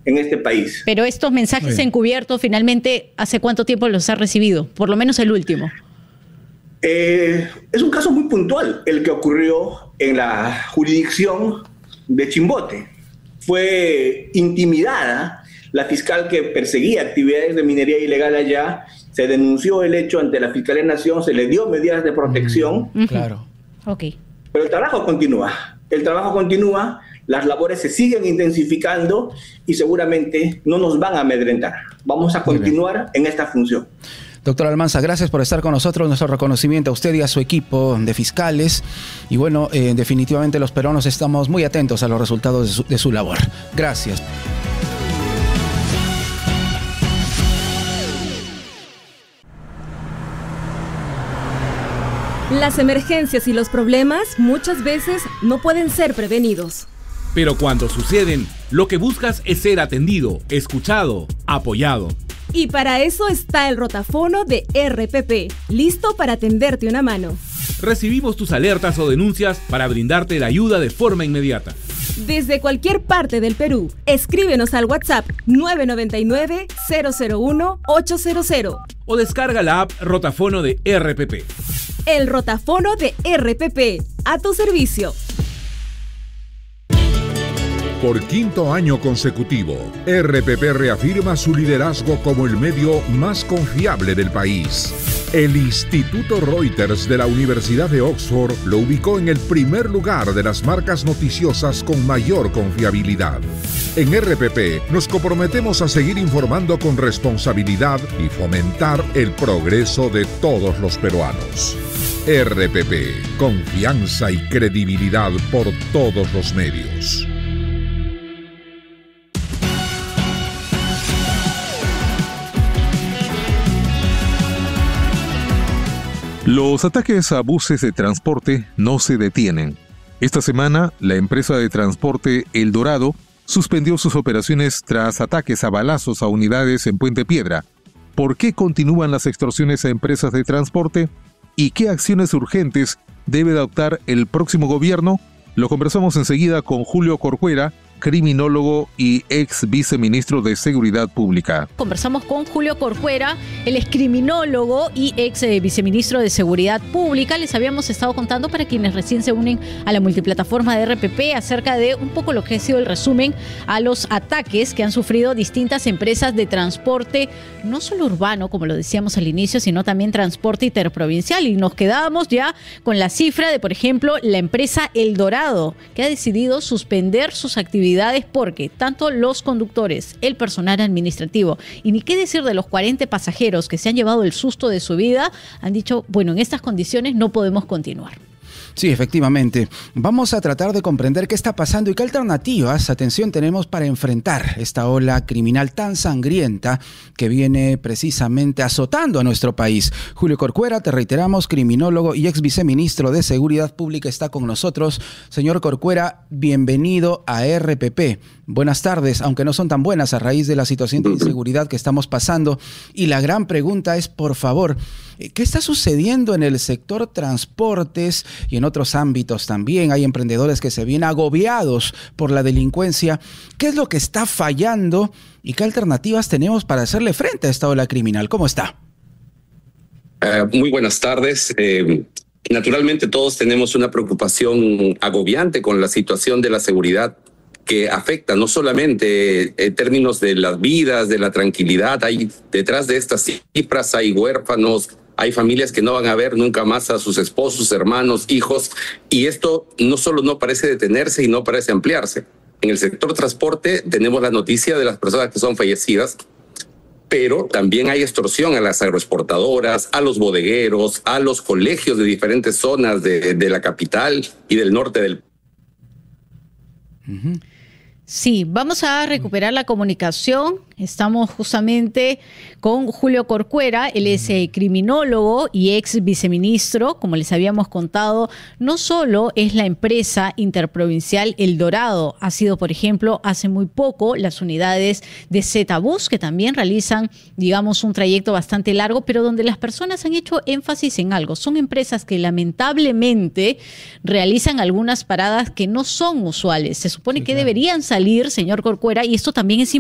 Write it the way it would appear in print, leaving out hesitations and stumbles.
en este país. Pero estos mensajes encubiertos, finalmente, ¿hace cuánto tiempo los ha recibido? Por lo menos el último. Es un caso muy puntual el que ocurrió en la jurisdicción de Chimbote. Fue intimidada la fiscal que perseguía actividades de minería ilegal allá, se denunció el hecho ante la Fiscalía de Nación, se le dio medidas de protección. Claro. Ok. Pero el trabajo continúa, las labores se siguen intensificando y seguramente no nos van a amedrentar. Vamos a continuar en esta función. Doctor Almanza, gracias por estar con nosotros. Nuestro reconocimiento a usted y a su equipo de fiscales. Y bueno, definitivamente los peruanos estamos muy atentos a los resultados de su labor. Gracias. Las emergencias y los problemas muchas veces no pueden ser prevenidos. Pero cuando suceden, lo que buscas es ser atendido, escuchado, apoyado. Y para eso está el rotafono de RPP, listo para tenderte una mano. Recibimos tus alertas o denuncias para brindarte la ayuda de forma inmediata. Desde cualquier parte del Perú, escríbenos al WhatsApp 999-001-800. O descarga la app Rotafono de RPP. El rotafono de RPP, a tu servicio. Por quinto año consecutivo, RPP reafirma su liderazgo como el medio más confiable del país. El Instituto Reuters de la Universidad de Oxford lo ubicó en el primer lugar de las marcas noticiosas con mayor confiabilidad. En RPP nos comprometemos a seguir informando con responsabilidad y fomentar el progreso de todos los peruanos. RPP, confianza y credibilidad por todos los medios. Los ataques a buses de transporte no se detienen. Esta semana, la empresa de transporte El Dorado suspendió sus operaciones tras ataques a balazos a unidades en Puente Piedra. ¿Por qué continúan las extorsiones a empresas de transporte? ¿Y qué acciones urgentes debe adoptar el próximo gobierno? Lo conversamos enseguida con Julio Corcuera, criminólogo y ex viceministro de Seguridad Pública. Conversamos con Julio Corcuera, él es criminólogo y ex viceministro de Seguridad Pública. Les habíamos estado contando, para quienes recién se unen a la multiplataforma de RPP, acerca de un poco lo que ha sido el resumen a los ataques que han sufrido distintas empresas de transporte, no solo urbano, como lo decíamos al inicio, sino también transporte interprovincial. Y nos quedábamos ya con la cifra de, por ejemplo, la empresa El Dorado, que ha decidido suspender sus actividades porque tanto los conductores, el personal administrativo y ni qué decir de los 40 pasajeros que se han llevado el susto de su vida, han dicho, bueno, en estas condiciones no podemos continuar. Sí, efectivamente. Vamos a tratar de comprender qué está pasando y qué alternativas, atención, tenemos para enfrentar esta ola criminal tan sangrienta que viene precisamente azotando a nuestro país. Julio Corcuera, te reiteramos, criminólogo y ex viceministro de Seguridad Pública, está con nosotros. Señor Corcuera, bienvenido a RPP. Buenas tardes, aunque no son tan buenas a raíz de la situación de inseguridad que estamos pasando. Y la gran pregunta es, por favor, ¿qué está sucediendo en el sector transportes y en otros ámbitos también? Hay emprendedores que se vienen agobiados por la delincuencia. ¿Qué es lo que está fallando y qué alternativas tenemos para hacerle frente a esta ola criminal? ¿Cómo está? Muy buenas tardes. Naturalmente todos tenemos una preocupación agobiante con la situación de la seguridad, que afecta no solamente en términos de las vidas, de la tranquilidad. Hay detrás de estas cifras, hay huérfanos, hay familias que no van a ver nunca más a sus esposos, hermanos, hijos, y esto no solo no parece detenerse y no parece ampliarse. En el sector transporte tenemos la noticia de las personas que son fallecidas, pero también hay extorsión a las agroexportadoras, a los bodegueros, a los colegios de diferentes zonas de la capital y del norte del país. Sí, vamos a recuperar la comunicación. Estamos justamente con Julio Corcuera, él es criminólogo y ex viceministro, como les habíamos contado. No solo es la empresa interprovincial El Dorado, ha sido, por ejemplo, hace muy poco las unidades de ZBus, que también realizan, digamos, un trayecto bastante largo, pero donde las personas han hecho énfasis en algo. Son empresas que lamentablemente realizan algunas paradas que no son usuales. Se supone que deberían salir, señor Corcuera, y esto también es